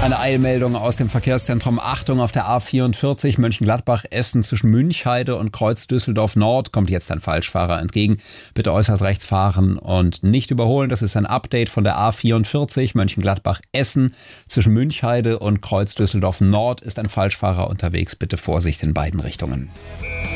Eine Eilmeldung aus dem Verkehrszentrum. Achtung, auf der A44 Mönchengladbach-Essen zwischen Münchheide und Kreuz Düsseldorf-Nord kommt jetzt ein Falschfahrer entgegen. Bitte äußerst rechts fahren und nicht überholen. Das ist ein Update von der A44 Mönchengladbach-Essen zwischen Münchheide und Kreuz Düsseldorf-Nord ist ein Falschfahrer unterwegs. Bitte Vorsicht in beiden Richtungen.